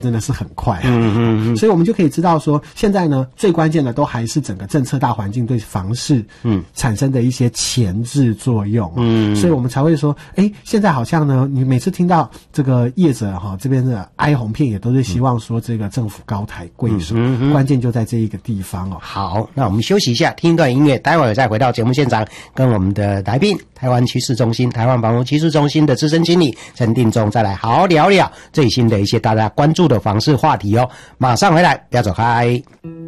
真的是很快所以我们就可以知道说，现在呢最关键的都还是整个政策大环境对房市产生的一些前置作用所以我们才会说现在好像呢你每次听到这个业者这边的哀鸿遍野都是希望说这个政府高抬贵手关键就在这一个地方好，那我们休息一下，听一段音乐，待会儿再回到节目现场，跟我们的来宾台湾趋势中心台湾房屋趋势中心的资深经理陈定中再来好好聊聊最新的一些大家关注的房市话题马上回来，不要走开。